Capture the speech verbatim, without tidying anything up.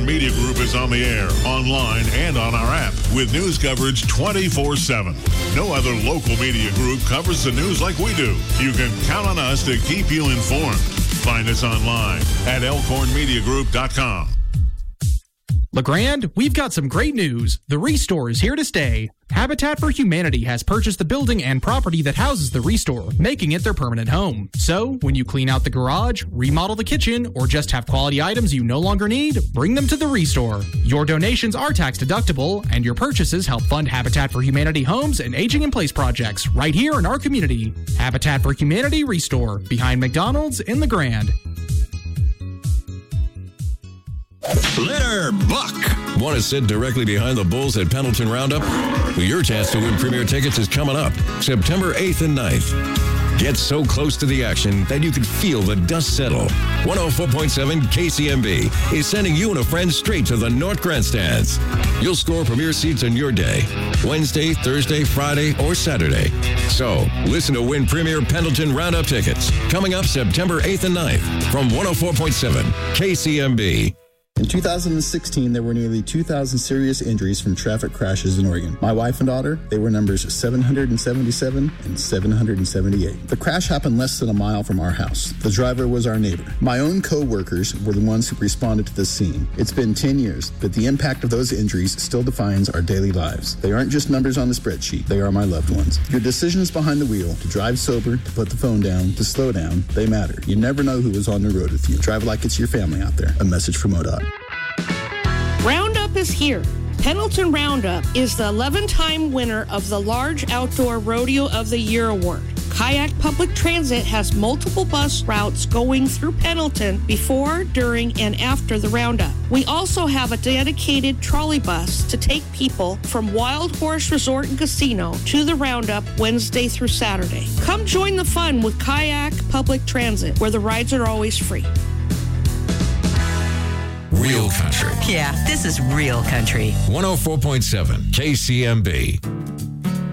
Elkhorn Media Group is on the air, online, and on our app with news coverage twenty-four seven. No other local media group covers the news like we do. You can count on us to keep you informed. Find us online at elkhorn media group dot com. LeGrand, we've got some great news. The Restore is here to stay. Habitat for Humanity has purchased the building and property that houses the Restore, making it their permanent home. So, when you clean out the garage, remodel the kitchen, or just have quality items you no longer need, bring them to the Restore. Your donations are tax deductible, and your purchases help fund Habitat for Humanity homes and aging-in-place projects right here in our community. Habitat for Humanity Restore, behind McDonald's in the Grand. Leonard Buck. Want to sit directly behind the Bulls at Pendleton Roundup? Well, your chance to win premier tickets is coming up September eighth and ninth. Get so close to the action that you could feel the dust settle. one oh four point seven K C M B is sending you and a friend straight to the North Grandstands. You'll score premier seats on your day, Wednesday, Thursday, Friday, or Saturday. So, listen to win premier Pendleton Roundup tickets. Coming up September eighth and ninth from one oh four point seven K C M B. In two thousand sixteen, there were nearly two thousand serious injuries from traffic crashes in Oregon. My wife and daughter, they were numbers seven hundred seventy-seven and seven hundred seventy-eight. The crash happened less than a mile from our house. The driver was our neighbor. My own co-workers were the ones who responded to the scene. It's been ten years, but the impact of those injuries still defines our daily lives. They aren't just numbers on the spreadsheet. They are my loved ones. Your decisions behind the wheel, to drive sober, to put the phone down, to slow down, they matter. You never know who is on the road with you. Drive like it's your family out there. A message from O D O T. Roundup is here. Pendleton Roundup is the eleven-time winner of the Large Outdoor Rodeo of the Year Award. Kayak Public Transit has multiple bus routes going through Pendleton before, during, and after the Roundup. We also have a dedicated trolley bus to take people from Wild Horse Resort and Casino to the Roundup Wednesday through Saturday. Come join the fun with Kayak Public Transit, where the rides are always free. Real country. Yeah, this is real country. one oh four point seven K C M B.